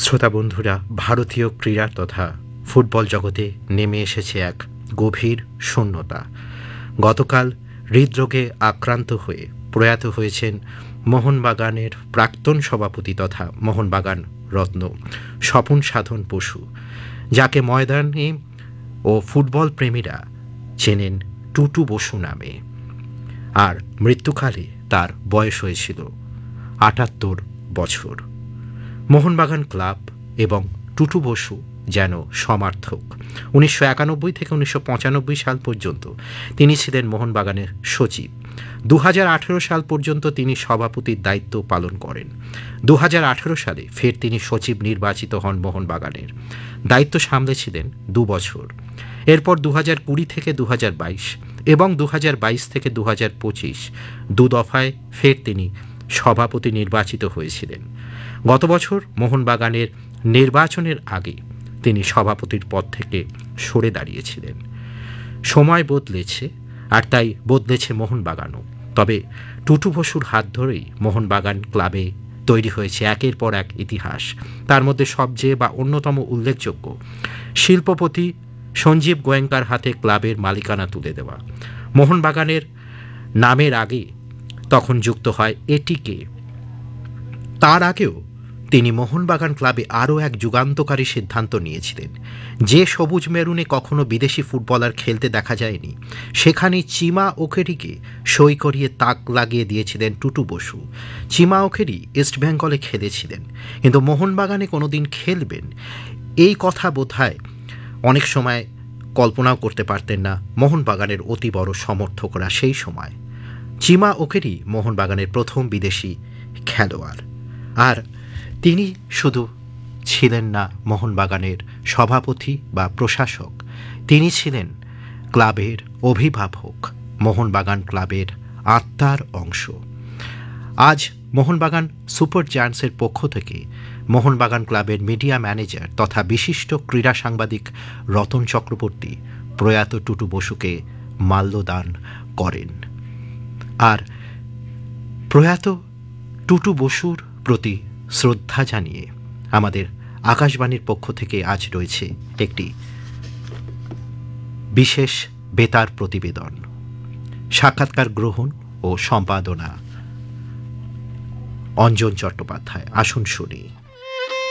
শ্রোতা বন্ধুরা, ভারতীয় ক্রীড়া তথা ফুটবল জগতে নেমে এসেছে এক গভীর শূন্যতা। গতকাল হৃদরোগে আক্রান্ত হয়ে প্রয়াত হয়েছেন মোহনবাগানের প্রাক্তন সভাপতি তথা মোহনবাগান রত্ন স্বপন সাধন বসু, যাকে ময়দানে ও ফুটবল প্রেমীরা চেনেন টুটু বসু নামে। আর মৃত্যুকালে তার বয়স হয়েছিল ৭৮ বছর। মোহনবাগান ক্লাব এবং টুটু বসু যেন সমার্থক। ১৯৯১ থেকে ১৯৯৫ সাল পর্যন্ত তিনি ছিলেন মোহনবাগানের সচিব। ২০১৮ সাল পর্যন্ত তিনি সভাপতির দায়িত্ব পালন করেন। ২০১৮ সালে ফের তিনি সচিব নির্বাচিত হন মোহনবাগানের। দায়িত্ব সামলেছিলেন ২ বছর। এরপর ২০২০ থেকে ২০২২ এবং ২০২২ থেকে ২০২৫ দু দফায় ফের তিনি সভাপতি নির্বাচিত হয়েছিলেন। গত বছর মোহনবাগানের নির্বাচনের আগে তিনি সভাপতির পদ থেকে সরে দাঁড়িয়েছিলেন। সময় বদলেছে, আর তাই বদলেছে মোহনবাগানও। তবে টুটু বসুর হাত ধরেই মোহনবাগান ক্লাবে তৈরি হয়েছে একের পর এক ইতিহাস। তার মধ্যে সবচেয়ে বা অন্যতম উল্লেখযোগ্য শিল্পপতি সঞ্জীব গোয়েঙ্কার হাতে ক্লাবের মালিকানা তুলে দেওয়া। মোহনবাগানের নামের আগে তখন যুক্ত হয় এটিকে। তার আগেও তিনি মোহনবাগান ক্লাবে আরও এক যুগান্তকারী সিদ্ধান্ত নিয়েছিলেন। যে সবুজ মেরুনে কখনো বিদেশি ফুটবলার খেলতে দেখা যায়নি, সেখানে চিমা ওখেরিকে সই করিয়ে তাক লাগিয়ে দিয়েছিলেন টুটু বসু। চিমা ওখেরি ইস্টবেঙ্গলে খেলেছিলেন, কিন্তু মোহনবাগানে কোনোদিন খেলবেন এই কথা বোধহয় অনেক সময় কল্পনাও করতে পারতেন না মোহনবাগানের অতি বড় সমর্থকরা সেই সময়। চিমা ওখেরি মোহনবাগানের প্রথম বিদেশি খেলোয়াড়। আর তিনি শুধু ছিলেন না মোহনবাগানের সভাপতি বা প্রশাসক, তিনি ছিলেন ক্লাবের অভিভাবক, মোহনবাগান ক্লাবের আত্মার অংশ। আজ মোহনবাগান সুপার জায়ান্টসের পক্ষ থেকে মোহনবাগান ক্লাবের মিডিয়া ম্যানেজার তথা বিশিষ্ট ক্রীড়া সাংবাদিক রতন চক্রবর্তী প্রয়াত টুটু বসুকে মাল্যদান করেন। আর প্রয়াত টুটু বসুর প্রতি শ্রদ্ধা জানিয়ে আমাদের আকাশবাণীর পক্ষ থেকে আজ রয়েছে একটি বিশেষ বেতার প্রতিবেদন। সাক্ষাৎকার গ্রহণ ও সম্পাদনা অঞ্জন চট্টোপাধ্যায়। আসুন শুনি।